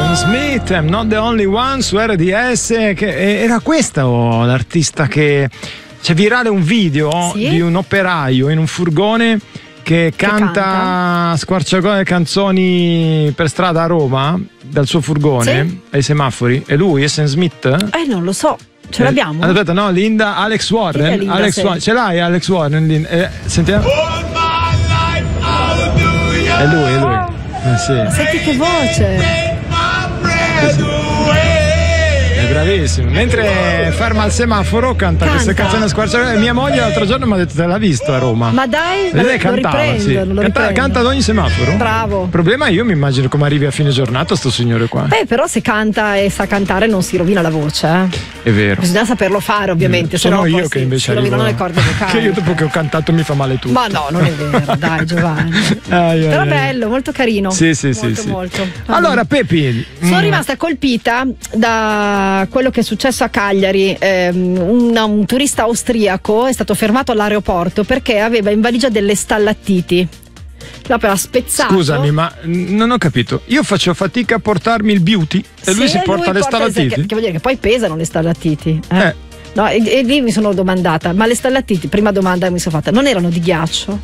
Sam Smith, I'm Not the Only One su RDS, che era questo l'artista che c'è virale un video di un operaio in un furgone che canta a squarciagola canzoni per strada a Roma dal suo furgone ai semafori. E lui è Sam Smith? Non lo so. Ce l'abbiamo? Aspetta, no, Linda, Alex Warren. Linda, Warren. Ce l'hai Alex Warren? Sentiamo. È lui. Sì. Senti che voce. È bravissimo. Mentre ferma al semaforo canta queste canzoni a squarciagola. Mia moglie l'altro giorno mi ha detto: te l'ha visto a Roma? Ma dai, lei cantava, canta ad ogni semaforo. Bravo. Il problema io mi immagino come arrivi a fine giornata sto signore qua. Però se canta e sa cantare non si rovina la voce. È vero. Bisogna saperlo fare, ovviamente. Sono io che invece si rovinano le corde vocali. Che io dopo che ho cantato mi fa male tutto. Ma no, non è vero, dai Giovanni. Però bello, molto carino. Sì. Molto. Allora Pepi, sono rimasta colpita da quello che è successo a Cagliari. Un turista austriaco è stato fermato all'aeroporto perché aveva in valigia delle stallattiti. L'ha spezzato. Scusami, ma non ho capito. Io faccio fatica a portarmi il beauty e lui si porta le stallattiti. Che vuol dire che poi pesano le stallattiti. No, e lì mi sono domandata, ma le stallattiti, prima domanda che mi sono fatta, non erano di ghiaccio?